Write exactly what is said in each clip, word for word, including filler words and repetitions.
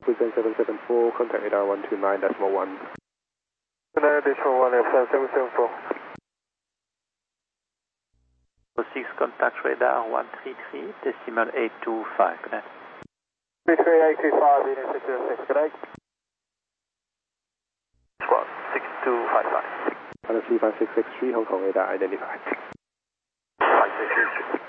present seven seven four, contact radar one two nine decimal one. Additional one F seven seven four. six, contact radar one three three, decimal eight two five, connect. three three eight two five, Union six zero six, connect. Squawk six two five five. Honda three five six six three, Hong Kong radar identified. five six six three.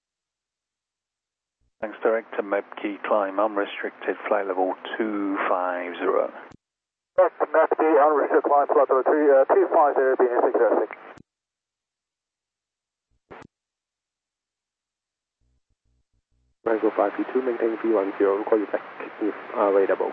Thanks, direct to Mebkey, climb unrestricted, flight level two five zero. Mebkey, unrestricted, climb flight level two five zero, Union six zero six. Mango five P two, maintain V one zero, call you back if available.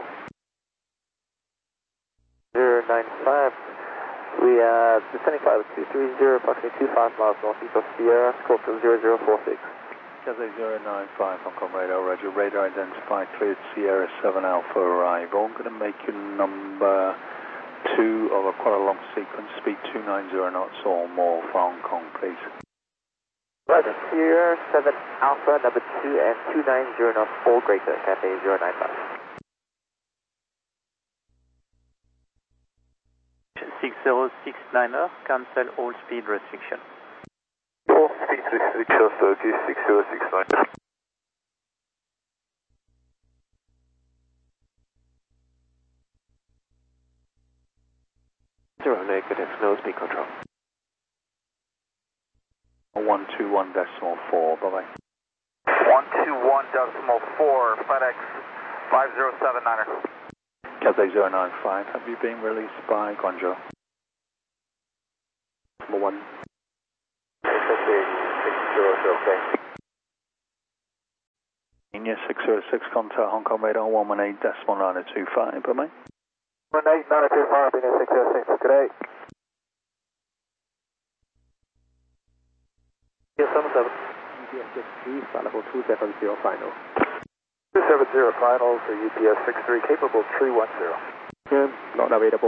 zero nine five, we are descending flight level two three zero, approximately two five miles northeast of Sierra, scope to zero zero four six. Cathay zero nine five, Hong Kong radar, roger, radar identified, cleared Sierra seven Alpha arrival. I'm going to make you number two of a quite a long sequence, speed two nine zero knots or more for Hong Kong, please. Roger, Sierra seven Alpha, number two and two nine zero knots, all greater, Cathay zero nine five. six zero six niner, cancel all speed restriction. All speed restriction, Turkey six zero six nine. Zero negative, no speed control. one two one decimal four, bye bye. one two one decimal four, FedEx five zero seven niner. Cathay zero nine five, have you been released by Guangzhou? Number one. India six zero six, contact Hong Kong radar one one eight decimal nine two five, bye bye. one eight nine two five, India six zero six, good day. Yes, seven seven. U P S six three, flight level two seven zero final. two seven zero final for U P S six three, capable three one zero. Yeah, not available.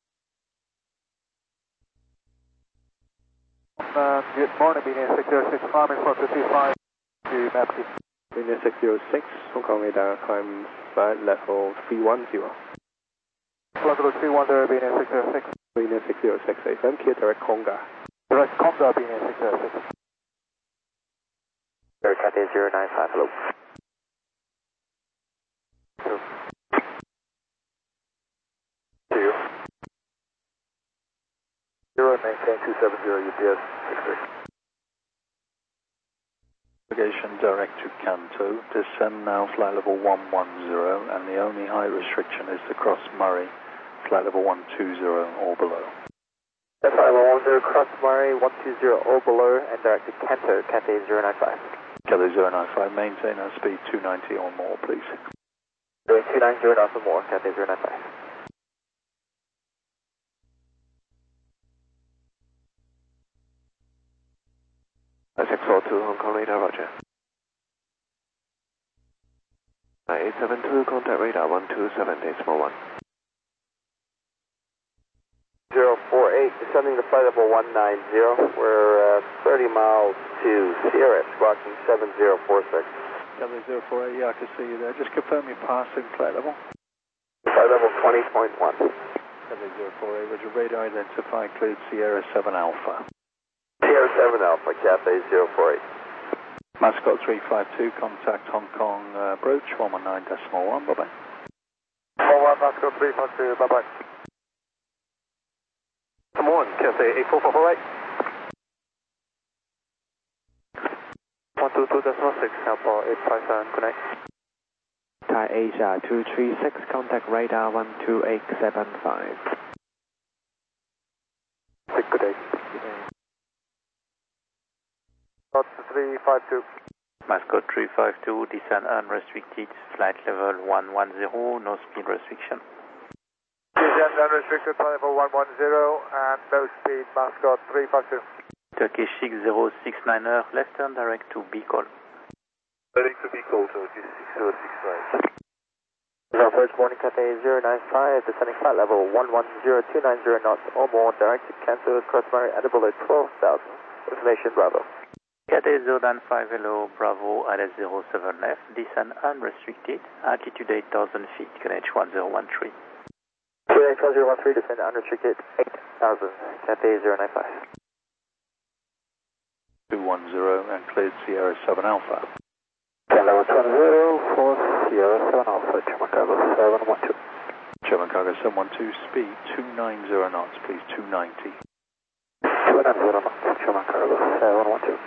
Uh, good morning, India six zero six, climbing for two two five to Mebkey. India six zero six, Hong Kong radar, climb flight level three one zero. Flight level three one zero, India six zero six. India six zero six, A F M, clear direct Conga. Direct Conga, India six zero six. Cathay zero nine five, hello. Two. Two. Zero, maintain two seven zero, U P S six three. Navigation direct to Kanto, descend now flight level one one zero, and the only height restriction is to cross Murray, flight level one two zero or below. Flight level one zero, cross Murray, one two zero or below, and direct to Kanto, Cathay zero nine five. Cathay zero nine five, maintain our speed two ninety or more, please. two nine zero knots or more, Cathay zero nine five. six four two, Hong Kong radar, roger. eight seven two, contact radar one two seven decimal one. zero four eight, descending to flight level one nine zero. We're uh, thirty miles to Sierra, squawking seven zero four six. Cathay zero four eight, yeah, I can see you there. Just confirm your passing flight level. Flight level twenty point one. Cathay zero four eight, roger, radar identified, cleared Sierra seven Alpha. Sierra seven Alpha, Cathay zero four eight. Mascot three five two, contact Hong Kong uh, Broach one one nine decimal one, bye bye. one one, Mascot three five two, bye bye. Come on, Cathay eight four four four eight. one two two decimal six, Alpha eight five seven, connect. Thai Asia two three six, contact radar one two eight seven five. Good day. Mascot three five two. Mascot three five two, descend unrestricted, flight level one one zero, no speed restriction. Descend unrestricted, flight level one one zero, and no speed, Mascot three five two. Turkish six zero six niner, left turn direct to B call. Ready to be called, Turkish six zero six nine. First morning, Cathay zero nine five, descending flight level one one zero two nine zero knots or more, direct to Kanto, cross Murray, at below twelve thousand. Information, Bravo. Cathay zero nine five, hello, Bravo, L S zero seven left, descend unrestricted, altitude eight thousand feet, K N H one zero one three. K N H one zero one three, descend unrestricted, eight thousand, Cathay zero nine five. two one zero and cleared Sierra seven Alpha. Level two one zero for Sierra seven Alpha, German Cargo seven one two. German Cargo seven one two, speed two ninety knots, please, two ninety. two ninety knots, German Cargo seven one two.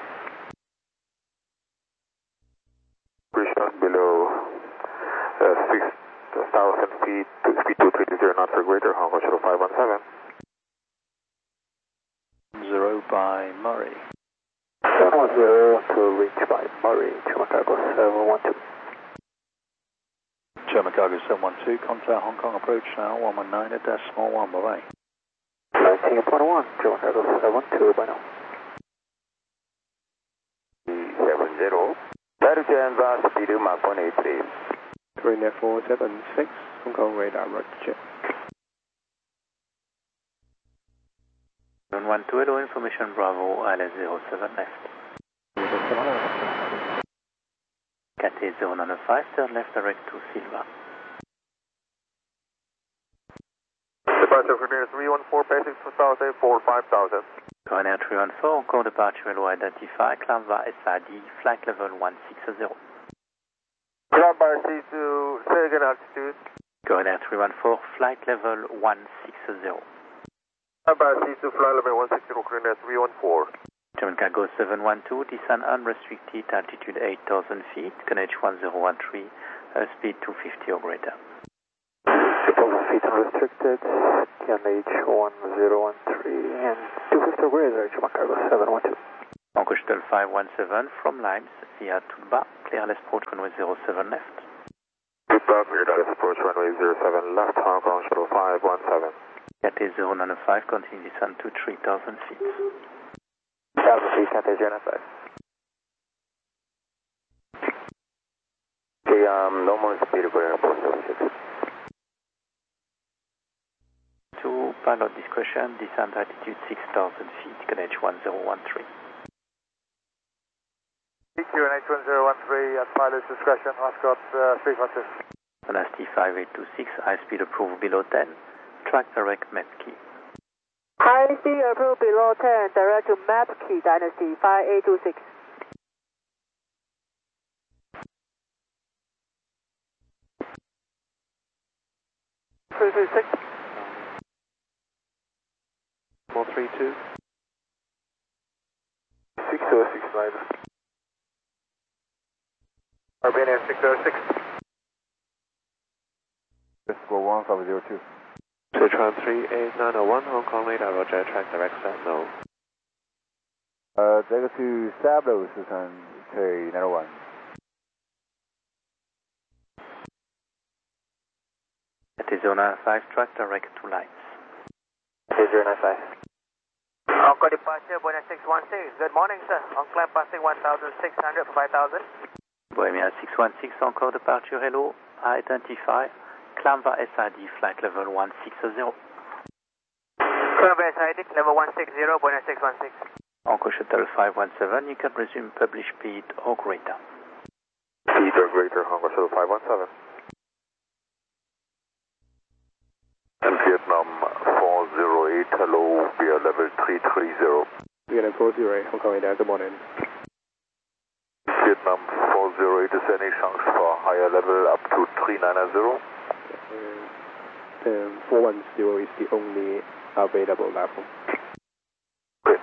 Pressure below uh, six thousand feet, speed two three zero knots or greater, Hong Kong Shuttle five one seven. Zero by Murray. seven one zero to reach by Murray, German Cargo seven one two. German Cargo seven one two, contact Hong Kong approach now, one one nine at decimal one, bye-bye. nineteen point one, German Cargo seven one two by now. seven zero. Latitude and vast speed Mach one eight three. Korea four seven six, Hong Kong radar roger. one one two, hello, information Bravo, L S zero seven left. Cathay zero nine five, third left direct to Silva. Departure for near three one four, basics for South A four five thousand. Ryanair three one four, encore departure, hello, identify, climb via S I D, flight level one six zero. Ground by C to, say again altitude. Ryanair three one four, flight level one six zero. Ground by C to flight level one six zero, Ryanair three one four. German Cargo seven one two, descend unrestricted, altitude eight thousand feet, K N H one zero one three, uh, speed two fifty or greater. eight thousand feet unrestricted, K N H one zero one three, and two fifty or greater, German Cargo seven one two. Hong Kong Shuttle five one seven from Limes via Tulba, clear let's approach runway zero seven left. Tulba, clear let's approach runway zero seven left, Hong Kong Shuttle five one seven. Cathay zero nine five, continue descent to three thousand feet. three thousand feet, Cathay zero nine five. Okay, um, normal speed going up to seven six. To pilot discretion, descent altitude six thousand feet, K N H one zero one three. Q N H one zero one three at pilot's discretion, Mascot uh, three five two. Dynasty five eight two six, high speed approved below ten, track direct map key. High speed approved below ten, direct to map key, Dynasty five eight two six. three three six. four three two. six zero six nine. Albania six zero six. Decimal one five zero two. Sichuan three eight nine zero one, Hong Kong radar roger, track direct set no. 呃，这个是 Sablo 四三 K 九一。 Cathay zero nine five, track direct to Limes. Cathay zero nine five. Encore departure, Boeing six one six. Good morning, sir. On climb passing one thousand six hundred for five thousand. Bohemia six one six, encore departure, hello, identify, climb via S I D, flight level one six zero. Climb via S I D, level one six zero, Boeing six one six. Hong Shuttle five one seven, you can resume published speed or greater. Speed or greater, Hong Kong Shuttle five one seven. And Vietnam four zero eight, hello, via level three three zero. Vietnam four zero eight, Hong Kong radar, good morning. Vietnam four zero eight, is there any chance for higher level up to three nine zero? Uh, um, four one zero is the only available level. Great.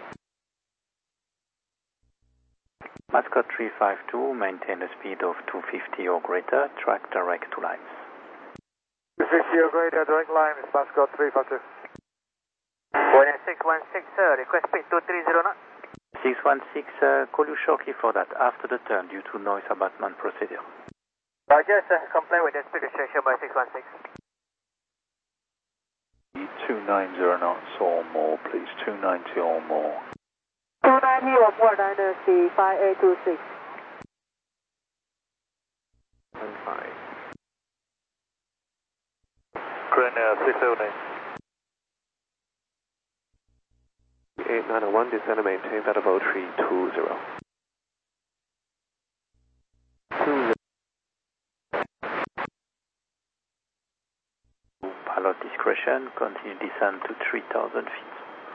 Mascot three five two, maintain a speed of two fifty or greater, track direct to Limes. two fifty or greater, direct line is Mascot three five two. Boeing six one six, sir, request speed two three zero knots. six one six, uh, call you shortly for that, after the turn, due to noise abatement procedure. Roger, sir, comply with the speed restriction by six one six. two ninety knots or more, please, two ninety or more. two ninety or more, Dynasty five eight two six. one five. Korean six zero nine. eight nine nine oh one, descend and maintain flight level three two zero. Pilot discretion, continue descent to three thousand feet.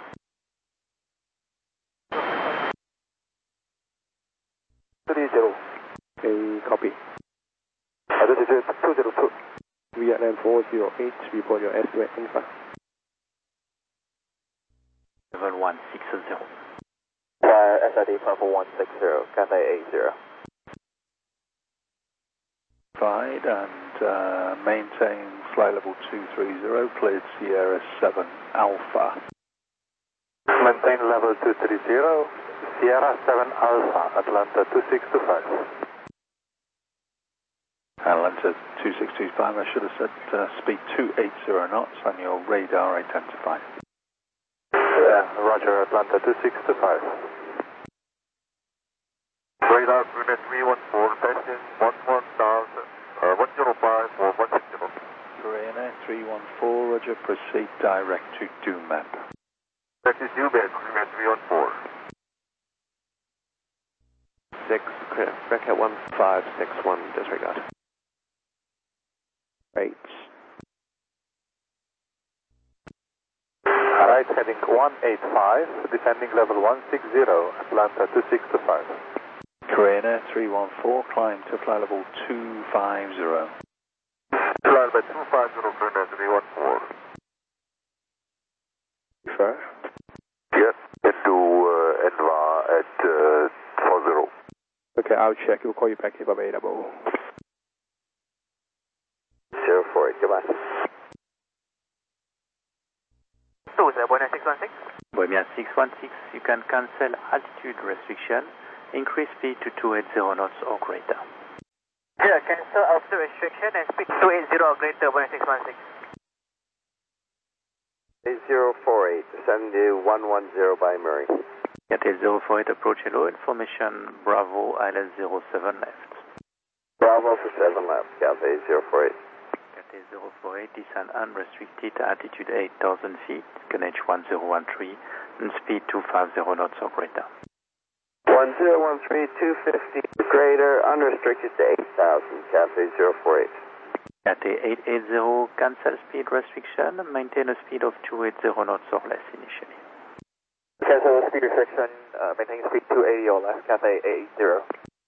three zero. Okay, copy. Altitude two zero two. Vietnam four zero eight, report your estimate info. Level one six zero. Uh, S I D Purple one six zero, Cathay eight zero. Fine, and uh, maintain flight level two three zero, cleared Sierra seven Alpha. Maintain level two three zero, Sierra seven Alpha, Atlanta two six two five. Atlanta two six two five, I should have said uh, speed two eighty knots on your radar identified. Yeah, Roger, Atlanta two six two five. Radar unit three one four, passing one one thousand, uh, one zero five or one six zero. Korean Air three one four, roger, proceed direct to Dumap. That is Dumap, unit three one four. six, clear, Beckett one five six one, disregard. Right. Alright, heading one eight five, descending level one six zero, Atlanta two six two five. Korean Air three one four, climb to flight level two five zero. Flight by two five zero, Korean Air three one four. Sir? Yes, into uh, Enva at uh, four zero. Okay, I'll check. We'll call you back if available. zero four eight, goodbye. two zero one six one six. Bohemia six one six, you can cancel altitude restriction, increase speed to two eighty knots or greater. Yeah, cancel altitude restriction and speed two eighty or greater, one six one six. zero four eight, descend to one one zero by Murray. Cathay zero four eight, approach hello, information Bravo, I L S zero seven left. Bravo for seven left, Cathay zero four eight. Cathay zero four eight, descend unrestricted, altitude eight thousand feet, K N H one zero one three, and speed two fifty knots or greater. one zero one three, two fifty, greater, unrestricted to eight thousand, Cathay zero four eight. Cathay eight eighty, cancel speed restriction, maintain a speed of two eighty knots or less initially. Cancel speed restriction, uh, maintaining speed two eighty or less, Cathay eight zero.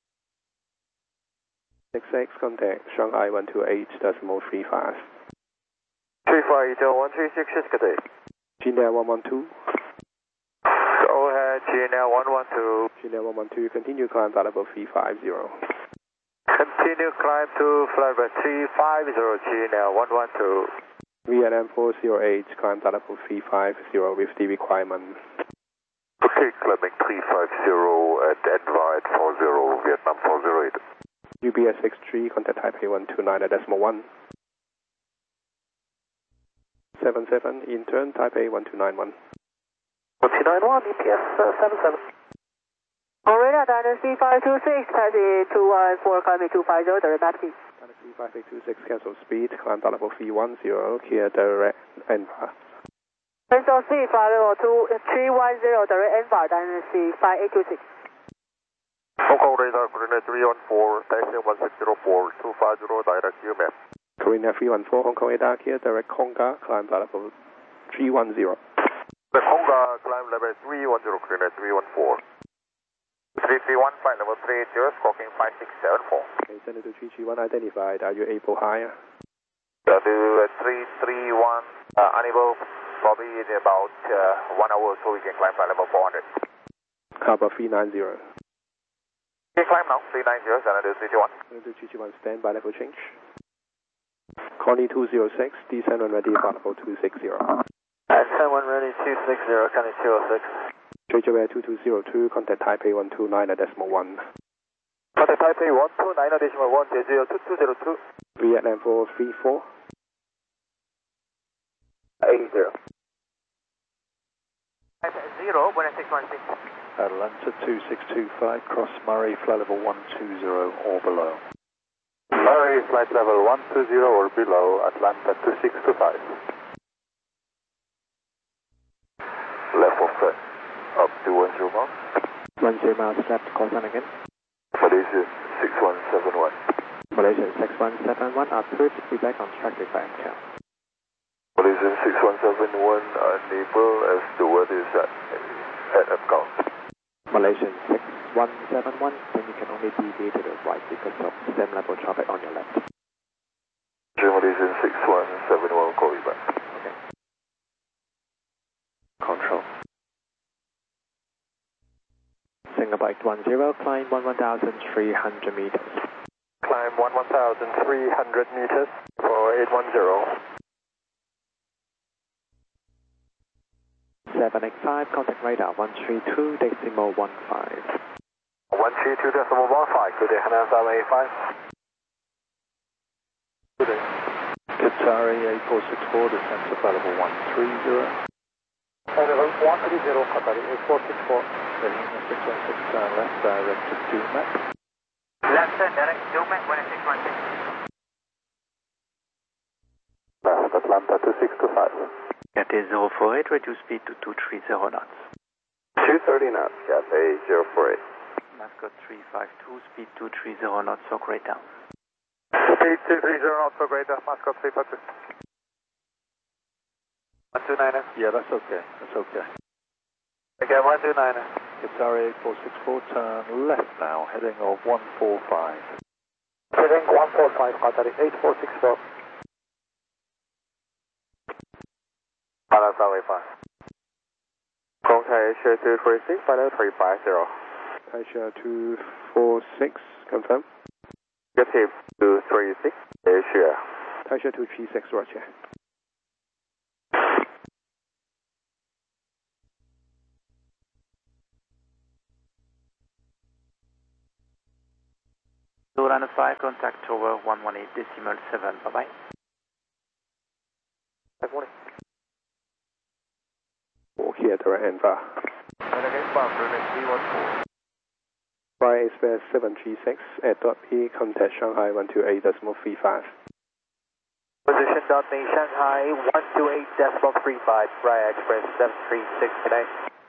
six X, contact Shanghai one two eight, decimal three five. three five zero one three six, Cathay. G N L one one two. Go ahead, G N L one one two. G N L one one two, continue climb flight level three five zero. Continue climb to flight level three five zero, G N L one one two. Vietnam four zero eight, climb flight level three five zero with the requirement. Okay, climbing three five zero at Enva at four zero, Vietnam four zero eight. U B S six three, contact Taipei one two nine at decimal one. seven seven, in turn, Taipei one two nine one. one two nine one, E P S uh, seven seven. On radar Dynasty five two six, taxi two one four, climbing two five zero, direct Max T. Dynasty five eight two six, cancel speed, climb flight level three one zero, clear direct Enva. Cancel speed, flight level two three one zero, direct Enva, Dynasty five eight two six. Hong Kong radar, coordinate three one four, taxi one six zero four, two five zero, direct U M A P. Korean Air three one four, Hong Kong radar, clear direct Konga, climb flight level three one zero. The Konga, climb level three one zero, coordinate three one four. three three one, flight level three eighty, squawking five six seven four. Okay, send it to three three one identified. Are you able higher? So to uh, three three one, uh, unable, probably in about uh, one hour so we can climb flight level four hundred. How about three nine zero? Okay, climb now, three nine zero, send it to three two one. Send it to three two one, stand by level change. Connie two zero six, descend on ready, flight level two six zero. Descend one ready, two six zero, Connie two oh six. Georgia Air two two zero two, contact Taipei one two nine at decimal one. Contact Taipei one two nine decimal one zero two two zero two. Vietnam four three four. eight zero. zero, one six one six. Atlanta two six two five, cross Murray, flight level one two zero or below. Murray, flight level one two zero or below, Atlanta two six two five. Left of set, up zero miles. One zero miles left, call sign again. Malaysia six one seven one. Malaysian six one seven one, approved, feedback on track by M C A L. Malaysian six one seven one, unable as the weather is at, at M C A L. Malaysian six one seven one, then you can only deviate to the right because of same level traffic on your left. Malaysian six one seven one, call you back. Okay. Control. Singapore eight one zero, climb one one thousand three hundred meters. Climb one one thousand three hundred meters for eight one zero. seven eight five, contact radar one three two decimal one five. one three two decimal one five, good day, Hainan seven eight five. Good day. Qatari eight four six four, descent to flight level one three zero. Flight level one three zero, Qatari eight four six four. Heading six one six, turn left, direct to Dumac. Left turn, direct to Dumac, one six one six. Left, Atlanta two six two five. Cathay zero four eight, reduce speed to two three zero knots. two thirty knots, Cathay zero four eight. Mascot three five two, speed two three zero knots, so grade down. Speed two three zero knots for greater, Mascot three five two. one two niner. Yeah, that's okay. That's okay. Again, one two niner. Qatari eight four six four, turn left now, heading of one four five. Heading one four five, Qatari eight four six four. Hainan seven eight five. Contact Asia two three six, final three five zero. Asia two four six, confirm. Negative two three six, Asia. Asia two three six, roger. Lorana five, contact tower one one eight decimal seven, bye bye. Good morning. Walk here, direct and far. And again, bound to three one four. Fly Express seven three six at dot P, contact Shanghai one two eight decimal three five. Position dot me, Shanghai one two eight decimal three five, Fly Express seven three six today.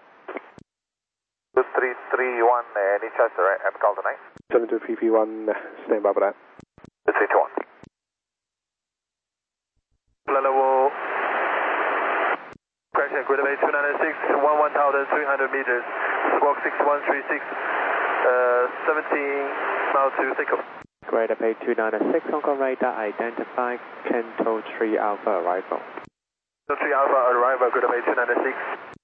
two three three one, any chance to M C A L tonight? seven two three three one, stand by for that. two three two one. Level. Correction, Grid Bay two ninety-six, one one thousand three hundred meters, squawk six one three six, uh, seventeen miles to Seiko. Greater Bay two ninety-six, Hong Kong radar, identify Kento three Alpha arrival. Kento three Alpha arrival, Grid Bay two ninety-six.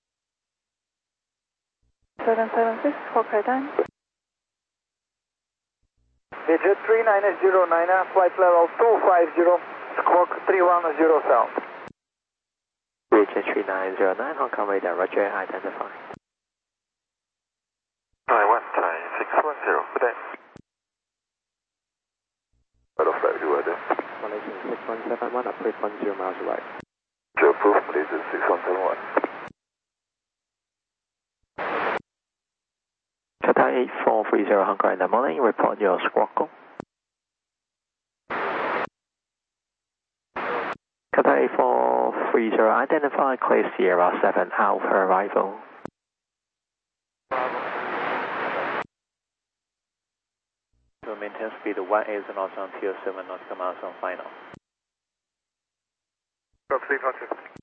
seven seven six, for Kaitan. Digit three nine zero nine, flight level two five zero, squawk three one zero sound. Region three nine zero nine, Hong Kong radar, roger, identify. Taiwan, Thai six one zero, good day. Out of flight, you are there. Malaysian six one seven one, approved one zero miles right. Joe Proof, Malaysian six one seven one. Qatar eight four three zero, Hong Kong in the morning, report your squawk call. Qatar eight four three zero, identify clear Sierra seven Alpha arrival. To maintain speed one eight knots until seven nautical miles on final. three five two.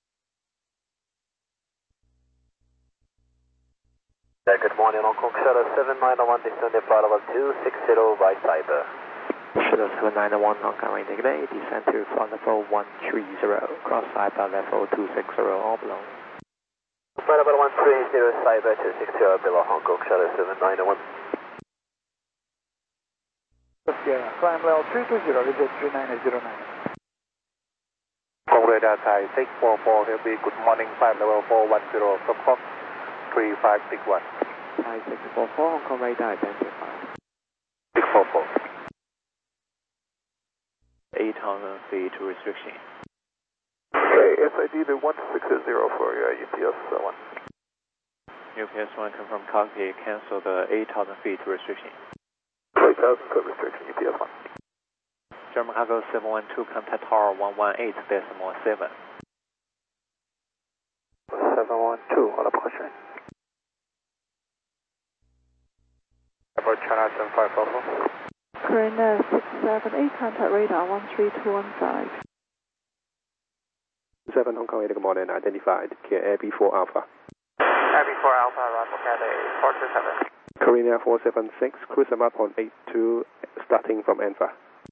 Yeah, good morning, Hong Kong Shuttle seven nine one, descending flight level two six zero by Cyber. Shuttle seven nine one, Hong Kong radar, today, descend to flight level one three zero, cross Cyber level two six zero, all below. Flight level one three zero, Cyber two six zero, below Hong Kong Shuttle seven nine one. Sierra, climb level three two zero, visit three nine zero nine. Hong Kong radar Thai six four four, he'll be good morning, flight level four one zero, support three five six one. Thai six four four, Hong Kong radar, identify. six four four. eight thousand feet restriction. Okay, S I D the one six zero for your U P S one. U P S one confirm cockpit, cancel the eight thousand feet restriction. eight thousand foot restriction, U P S one. German Cargo seven one two, contact tower one one eight decimal seven. seven one two on approach. China seven five four four. Korean six seven eight, contact radar one three two one five. seven Hong Kong eight, good morning, identified, Kia Air B four Alpha. Air B four Alpha, Rifle Cathay four two seven. Korean Air four seven six, cruise them up on eight two, starting from Alpha.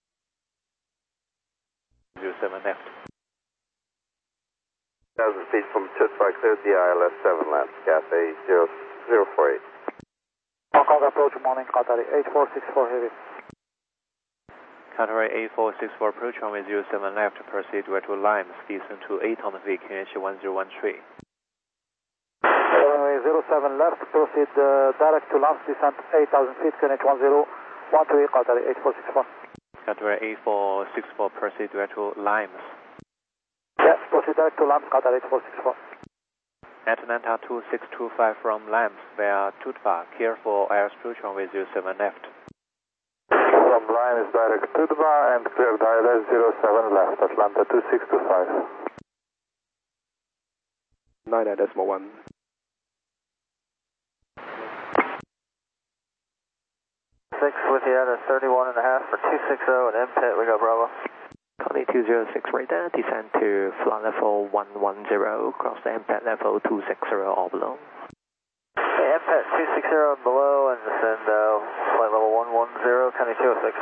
zero seven left. Thousand feet from Tutbar, cleared the I L S seven left, Cathay zero zero four eight. Hong Kong approach, morning, Qatar eight four six four heavy. Qatar eight four six four approach runway zero seven left, proceed direct to Lime, descent to eight on the V K H one zero one three. Runway zero seven left, proceed uh, direct to Lime, descent eight thousand feet, K H one zero one three, Qatar eight four six four. Qatar eight four six four, proceed direct to Limes. Yes, proceed direct to Lime, Qatar eight four six four. Atlanta two six two five from Limes via Tutbar, clear for air approach runway zero seven left. From Lime is direct to Tutbar and clear I L S zero seven left, Atlanta two six two five. nine decimal one. six with you at a thirty-one and a half for two six zero and M pit, we go Bravo. Connie two zero six radar, descend to flight level one one zero, cross the M P E T level two six zero or below. Okay, M P E T two six zero and below and descend uh, flight level one one zero, Connie two oh six.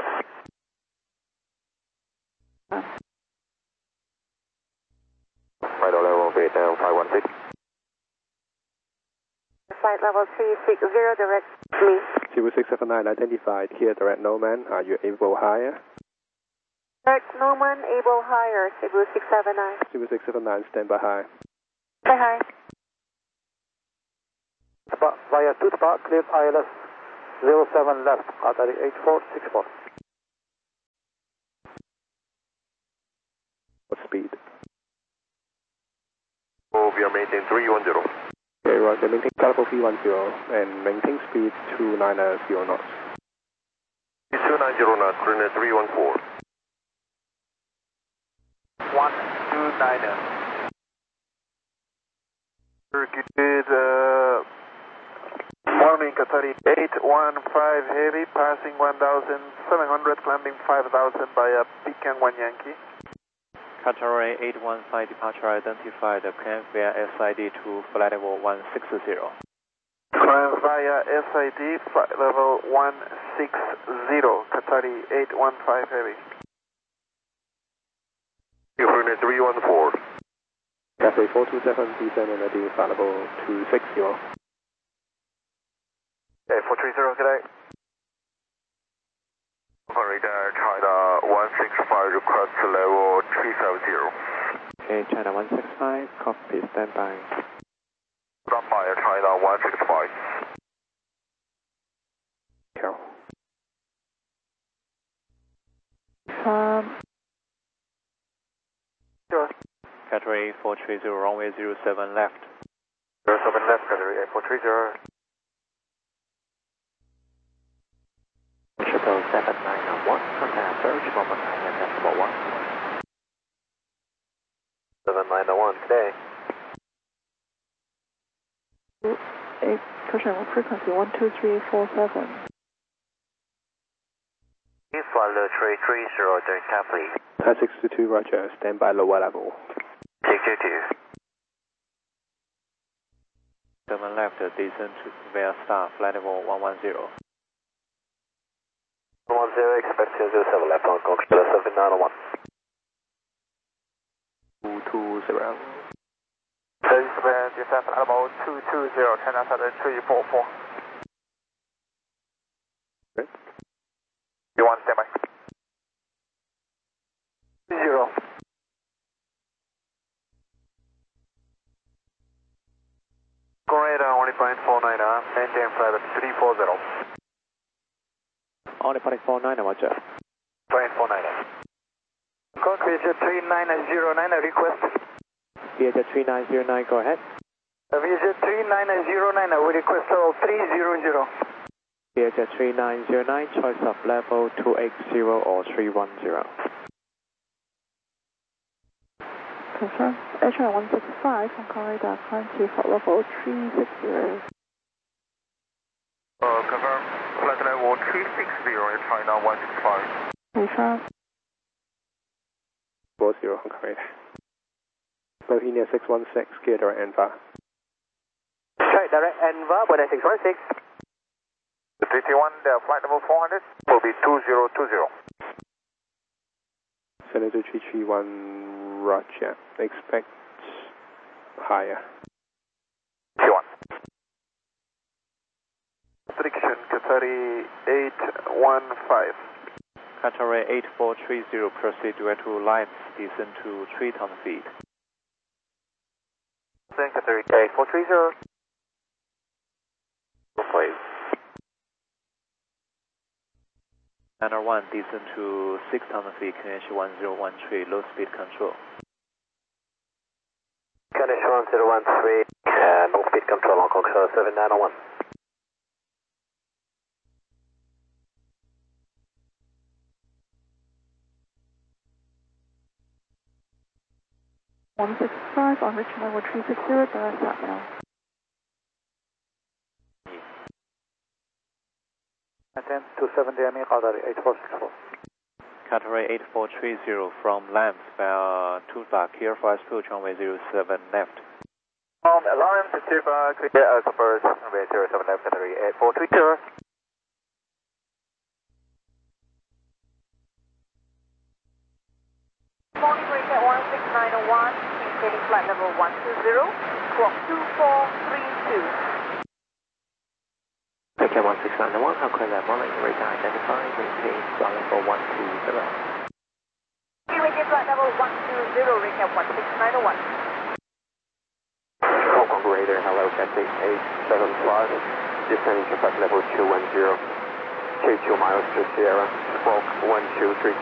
Right on level eight down five one six. Flight level three six zero, direct me. zero six seven nine, identified, here direct Nomad, are you able higher? Direct Norman, able higher, zero six seven nine. zero six seven nine, stand by high. Say hi. Via Tutbar, clear I L S zero seven left, Qatar eight four six four. What speed? Oh, we are maintaining three one zero. Okay, roger, maintain level three one zero and maintain speed two nine zero knots. two nine zero knots, Korean three one four. one two nine. Circuited uh, morning Qatar eight one five heavy, passing one thousand seven hundred, climbing five thousand by a Peking one Yankee. Qatar eight one five departure identified, climb via S I D to flight level one six zero. Climb via S I D, flight level one six zero, Qatar eight one five heavy. Korean three one four. Cathay four two seven, descend and ready, flight level two six zero. Okay, four three zero, good day. Radar China one six five, request to level three seven zero. Okay, China one six five, copy, stand by. Stand by China one six five. Carol. Um, Sure. Qatar eight four three zero, runway zero seven left. zero seven left, Qatar eight four three zero. Triple seven nine one, contact approach, one nine decimal one. seven nine one, today. eight, pushing frequency one two three four seven. Flight level three three zero, direct Tapley. Pass six two two, roger, stand by lower level. six two two. seven left, descent to via star, flight level one one zero. one zero, expect zero zero seven left, Hong Kong, seven nine one. two two zero. seven, descent level two two zero, China Southern three four four. Right. You want standby? Zero. Radar only point four nine, maintain flight at three four zero. Only point four nine, roger. Point four nine. Concrete three nine zero nine, request. Vietjet three nine zero nine, go ahead. Vietjet three nine zero nine, we request level three zero zero. Vietjet three nine zero nine, choice of level two eight zero or three one zero. Confirm. H R one six five, Hong Kong radar, climb to flight level three six zero. Uh, confirm, flight level six zero at China one six five. Confirm. four zero, Hong Kong radar. Bohemia six one six, clear direct N V A. Straight direct N V A, Bohemia six one six. The three three one, the flight level four hundred will be two zero two zero. Senator three three one, Roger. Expect higher. three one. Restriction Qatari eight one five. Qatari eight four three zero, proceed direct to Limes, descend to three thousand feet. Then Qatari eight four three zero. Please. Niner one, descend to six thousand feet, K N H one zero one three, low speed control. K N H one zero one three, uh, low speed control, Hong Kong seven nine one. one six five on reach level three six zero, direct flight now. Attend two seventy M E, Qatari eight four six four. Qatari eight four three zero from Limes via Tuzla, clear for Expo, runway zero seven left. Um, alarm to Tifa, clear as a first, runway zero seven left, Qatari eight four three zero. Morning, break at one six nine oh one, indicating flight level one two zero, squawk two four three two. Break at one six nine one, I'll clear that morning, radar identified, maintain flight level one two zero. Maintain flight level one two zero, break at one six nine oh one. Hong Kong radar, hello, Cathay eight seven five, descending to flight level two one zero, two two miles to Sierra, squawk one two three.